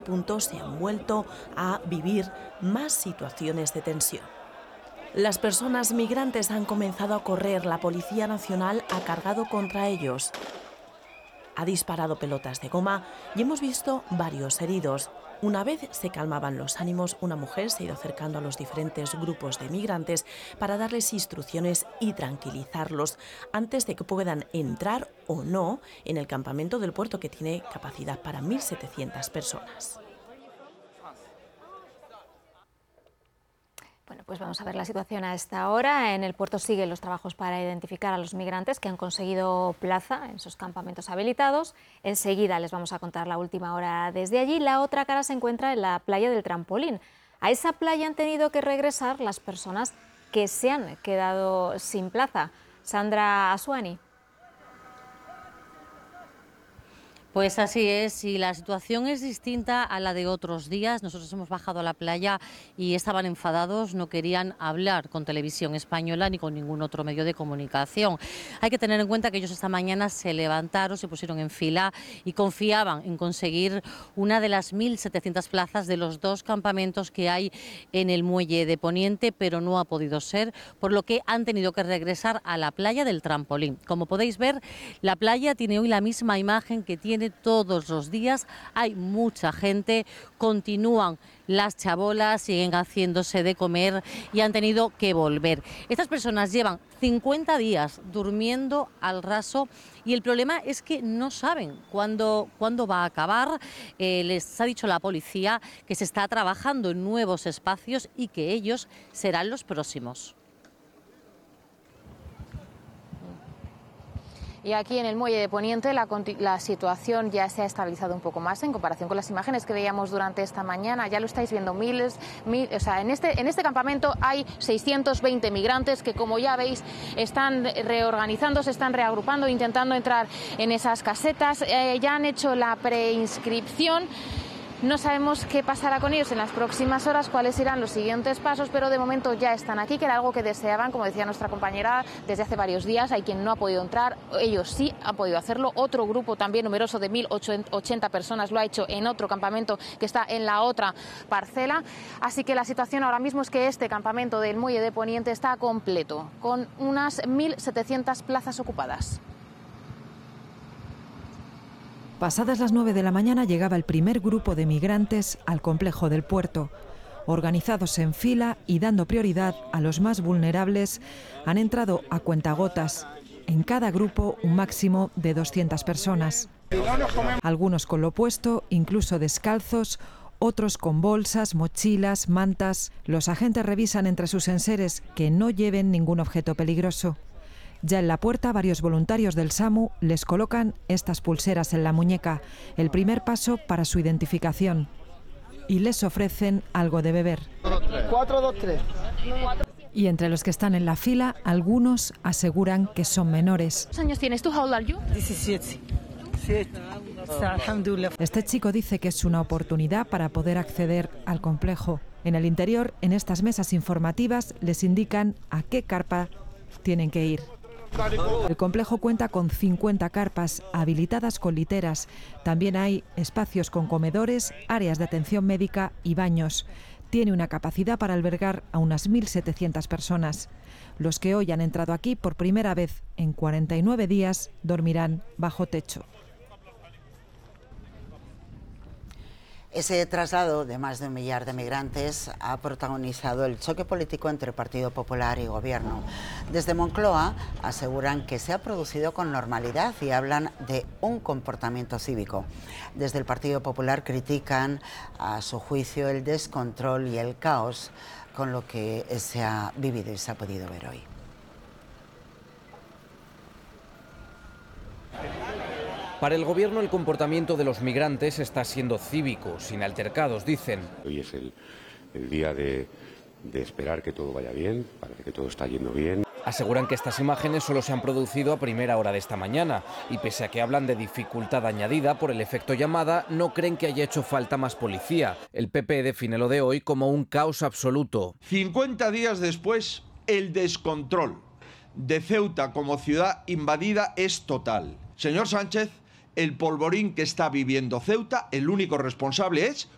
puntos se han vuelto a vivir más situaciones de tensión. Las personas migrantes han comenzado a correr, la Policía Nacional ha cargado contra ellos, ha disparado pelotas de goma y hemos visto varios heridos. Una vez se calmaban los ánimos, una mujer se ha ido acercando a los diferentes grupos de migrantes para darles instrucciones y tranquilizarlos antes de que puedan entrar o no en el campamento del puerto, que tiene capacidad para 1.700 personas. Bueno, pues vamos a ver la situación a esta hora. En el puerto siguen los trabajos para identificar a los migrantes que han conseguido plaza en sus campamentos habilitados. Enseguida les vamos a contar la última hora desde allí. La otra cara se encuentra en la playa del Trampolín. A esa playa han tenido que regresar las personas que se han quedado sin plaza. Sandra Asuani. Pues así es, y la situación es distinta a la de otros días. Nosotros hemos bajado a la playa y estaban enfadados, no querían hablar con Televisión Española ni con ningún otro medio de comunicación. Hay que tener en cuenta que ellos esta mañana se levantaron, se pusieron en fila y confiaban en conseguir una de las 1.700 plazas de los 2 campamentos que hay en el muelle de Poniente, pero no ha podido ser, por lo que han tenido que regresar a la playa del Trampolín. Como podéis ver, la playa tiene hoy la misma imagen que tiene todos los días. Hay mucha gente, continúan las chabolas, siguen haciéndose de comer y han tenido que volver. Estas personas llevan 50 días durmiendo al raso y el problema es que no saben cuándo va a acabar. Les ha dicho la policía que se está trabajando en nuevos espacios y que ellos serán los próximos. Y aquí en el muelle de Poniente la situación ya se ha estabilizado un poco más en comparación con las imágenes que veíamos durante esta mañana. Ya lo estáis viendo, o sea, en este campamento hay 620 migrantes que, como ya veis, están reorganizando, se están reagrupando, intentando entrar en esas casetas. Ya han hecho la preinscripción. No sabemos qué pasará con ellos en las próximas horas, cuáles serán los siguientes pasos, pero de momento ya están aquí, que era algo que deseaban, como decía nuestra compañera, desde hace varios días. Hay quien no ha podido entrar, ellos sí han podido hacerlo. Otro grupo también numeroso de 1.080 personas lo ha hecho en otro campamento que está en la otra parcela. Así que la situación ahora mismo es que este campamento del muelle de Poniente está completo, con unas 1.700 plazas ocupadas. Pasadas las 9 de la mañana llegaba el primer grupo de migrantes al complejo del puerto. Organizados en fila y dando prioridad a los más vulnerables, han entrado a cuentagotas. En cada grupo un máximo de 200 personas. Algunos con lo puesto, incluso descalzos, otros con bolsas, mochilas, mantas. Los agentes revisan entre sus enseres que no lleven ningún objeto peligroso. Ya en la puerta, varios voluntarios del SAMU les colocan estas pulseras en la muñeca, el primer paso para su identificación. Y les ofrecen algo de beber. 4, 2, 3. Y entre los que están en la fila, algunos aseguran que son menores. ¿Cuántos años tienes tú? How old are you? 17. Este chico dice que es una oportunidad para poder acceder al complejo. En el interior, en estas mesas informativas, les indican a qué carpa tienen que ir. El complejo cuenta con 50 carpas habilitadas con literas. También hay espacios con comedores, áreas de atención médica y baños. Tiene una capacidad para albergar a unas 1.700 personas. Los que hoy han entrado aquí por primera vez en 49 días dormirán bajo techo. Ese traslado de más de 1 millar de migrantes ha protagonizado el choque político entre Partido Popular y Gobierno. Desde Moncloa aseguran que se ha producido con normalidad y hablan de un comportamiento cívico. Desde el Partido Popular critican, a su juicio, el descontrol y el caos con lo que se ha vivido y se ha podido ver hoy. Para el Gobierno el comportamiento de los migrantes está siendo cívico, sin altercados, dicen. Hoy es el día de esperar que todo vaya bien, parece que todo está yendo bien. Aseguran que estas imágenes solo se han producido a primera hora de esta mañana y pese a que hablan de dificultad añadida por el efecto llamada, no creen que haya hecho falta más policía. El PP define lo de hoy como un caos absoluto. 50 días después, el descontrol de Ceuta como ciudad invadida es total. Señor Sánchez, el polvorín que está viviendo Ceuta, el único responsable es